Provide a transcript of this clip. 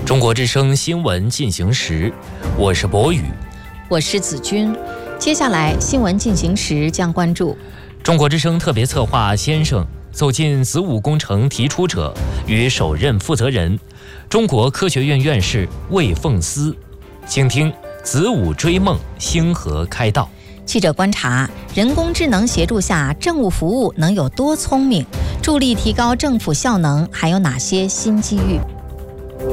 中国之声新闻进行时，我是博宇， 我是子君。接下来新闻进行时将关注中国之声特别策划先生走进子午工程提出者与首任负责人，中国科学院院士魏凤思。请听子午追梦，星河开道。 记者观察，人工智能协助下，政务服务能有多聪明？助力提高政府效能，还有哪些新机遇？